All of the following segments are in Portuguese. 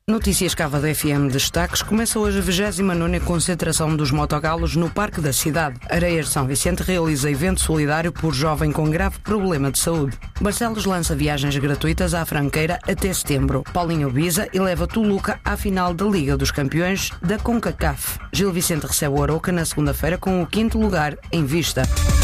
Notícias Cava da FM Destaques. Começa hoje a 29ª concentração dos motogalos no Parque da Cidade. Areias de São Vicente realiza evento solidário por jovem com grave problema de saúde. Barcelos lança viagens gratuitas à Franqueira até setembro. Paulinho Biza eleva Toluca à final da Liga dos Campeões da CONCACAF. Gil Vicente recebe o Arouca na segunda-feira com o 5º lugar em vista.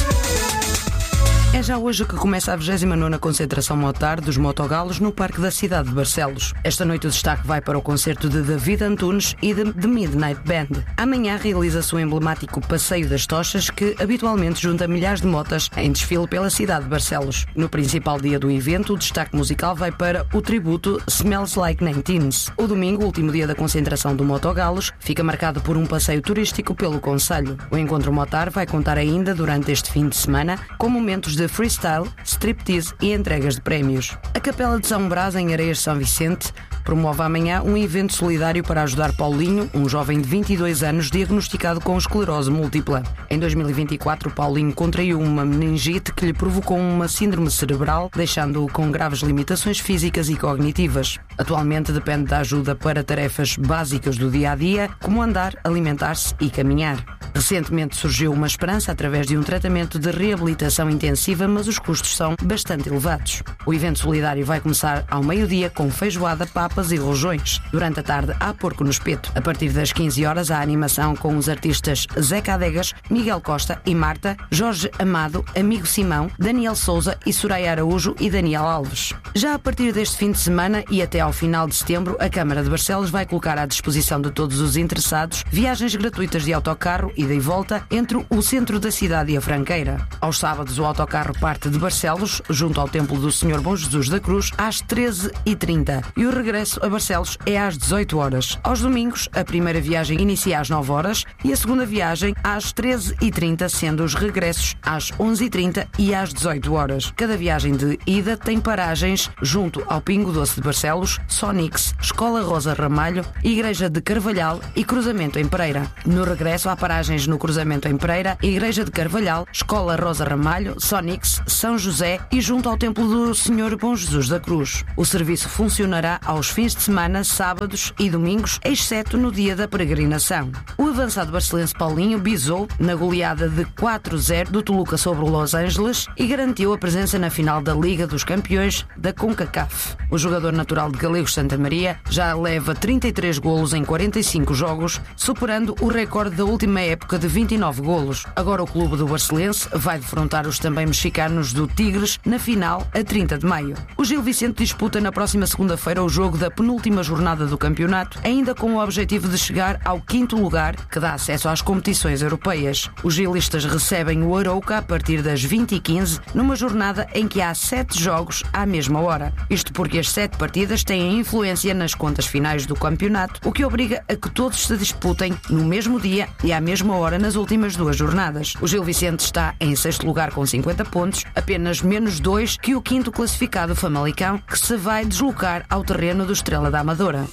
É já hoje que começa a 29ª concentração motar dos motogalos no Parque da Cidade de Barcelos. Esta noite o destaque vai para o concerto de David Antunes e de The Midnight Band. Amanhã realiza-se o emblemático Passeio das Tochas, que habitualmente junta milhares de motas em desfile pela cidade de Barcelos. No principal dia do evento, o destaque musical vai para o tributo Smells Like 19. O domingo, último dia da concentração do motogalos, fica marcado por um passeio turístico pelo concelho. O encontro motar vai contar ainda, durante este fim de semana, com momentos de freestyle, striptease e entregas de prémios. A Capela de São Brás, em Areias de São Vicente, promove amanhã um evento solidário para ajudar Paulinho, um jovem de 22 anos diagnosticado com esclerose múltipla. Em 2024, Paulinho contraiu uma meningite que lhe provocou uma síndrome cerebral, deixando-o com graves limitações físicas e cognitivas. Atualmente depende da ajuda para tarefas básicas do dia-a-dia, como andar, alimentar-se e caminhar. Recentemente surgiu uma esperança através de um tratamento de reabilitação intensiva, mas os custos são bastante elevados. O evento solidário vai começar ao meio-dia com feijoada, papas e rojões. Durante a tarde há porco no espeto. A partir das 15 horas há animação com os artistas Zé Cadegas, Miguel Costa e Marta, Jorge Amado, Amigo Simão, Daniel Souza e Soraya Araújo e Daniel Alves. Já a partir deste fim de semana e até ao final de setembro, a Câmara de Barcelos vai colocar à disposição de todos os interessados viagens gratuitas de autocarro ida e volta entre o centro da cidade e a Franqueira. Aos sábados o autocarro parte de Barcelos, junto ao Templo do Senhor Bom Jesus da Cruz, às 13h30 e o regresso a Barcelos é às 18 horas. Aos domingos, a primeira viagem inicia às 9 horas e a segunda viagem às 13h30, sendo os regressos às 11h30 e às 18 horas. Cada viagem de ida tem paragens junto ao Pingo Doce de Barcelos, Sonix, Escola Rosa Ramalho, Igreja de Carvalhal e Cruzamento em Pereira. No regresso há paragens no Cruzamento em Pereira, Igreja de Carvalhal, Escola Rosa Ramalho, Sonix, São José e junto ao Templo do Senhor Bom Jesus da Cruz. O serviço funcionará aos fins de semana, sábados e domingos, exceto no dia da peregrinação. O avançado barcelense Paulinho bisou na goleada de 4-0 do Toluca sobre o Los Angeles e garantiu a presença na final da Liga dos Campeões da CONCACAF. O jogador natural de Galegos Santa Maria já leva 33 golos em 45 jogos, superando o recorde da última época de 29 golos. Agora o clube do Barcelense vai defrontar os também mexicanos do Tigres na final a 30 de maio. O Gil Vicente disputa na próxima segunda-feira o jogo da penúltima jornada do campeonato, ainda com o objetivo de chegar ao 5º lugar, que dá acesso às competições europeias. Os gilistas recebem o Arouca a partir das 20h15, numa jornada em que há 7 jogos à mesma hora. Isto porque as 7 partidas têm influência nas contas finais do campeonato, o que obriga a que todos se disputem no mesmo dia e à mesma hora nas últimas 2 jornadas. O Gil Vicente está em 6º lugar com 50 pontos, apenas menos 2 que o 5º classificado Famalicão, que se vai deslocar ao terreno do Estrela da Amadora.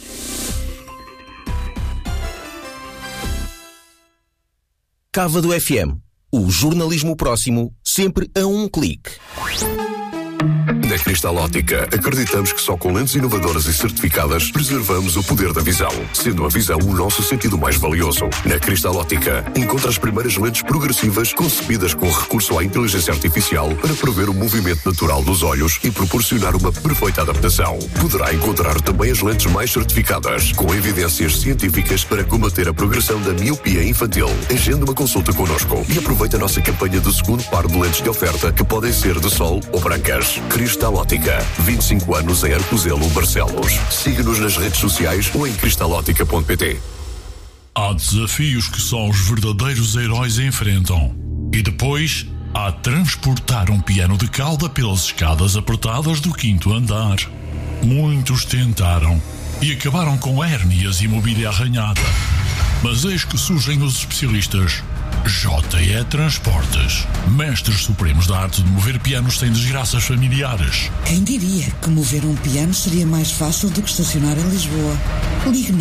Cava do FM. O jornalismo próximo, sempre a um clique. Na Cristal Óptica, acreditamos que só com lentes inovadoras e certificadas preservamos o poder da visão, sendo a visão o nosso sentido mais valioso. Na Cristal Óptica, encontra as primeiras lentes progressivas concebidas com recurso à inteligência artificial para prever o movimento natural dos olhos e proporcionar uma perfeita adaptação. Poderá encontrar também as lentes mais certificadas, com evidências científicas para combater a progressão da miopia infantil. Agende uma consulta connosco e aproveite a nossa campanha do segundo par de lentes de oferta, que podem ser de sol ou brancas. Cristal Óptica, 25 anos em Arcozelo, Barcelos. Siga-nos nas redes sociais ou em cristalóptica.pt. Há desafios que só os verdadeiros heróis enfrentam. E depois, há transportar um piano de cauda pelas escadas apertadas do 5º andar. Muitos tentaram e acabaram com hérnias e mobília arranhada. Mas eis que surgem os especialistas JE Transportes, mestres supremos da arte de mover pianos sem desgraças familiares. Quem diria que mover um piano seria mais fácil do que estacionar em Lisboa? Ligue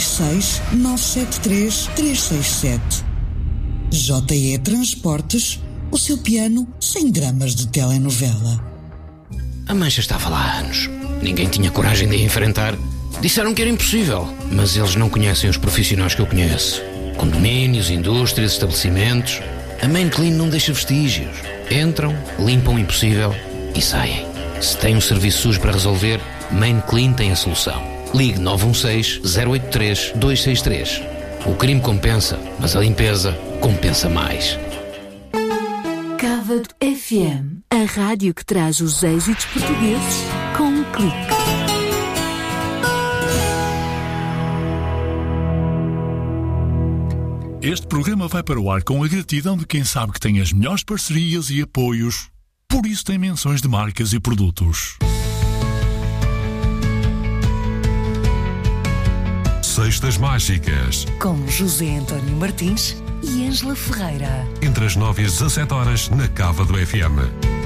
966-973-367. JE Transportes, o seu piano sem dramas de telenovela. A Mancha estava lá há anos. Ninguém tinha coragem de a enfrentar. Disseram que era impossível, mas eles não conhecem os profissionais que eu conheço. Condomínios, indústrias, estabelecimentos. A Main Clean não deixa vestígios. Entram, limpam o impossível e saem. Se tem um serviço sujo para resolver, Main Clean tem a solução. Ligue 916-083-263. O crime compensa, mas a limpeza compensa mais. Cávado FM, a rádio que traz os êxitos portugueses com um clique. Este programa vai para o ar com a gratidão de quem sabe que tem as melhores parcerias e apoios. Por isso tem menções de marcas e produtos. Sextas Mágicas, Com José António Martins e Ângela Ferreira. entre as 9 e as 17 horas na Cávado FM.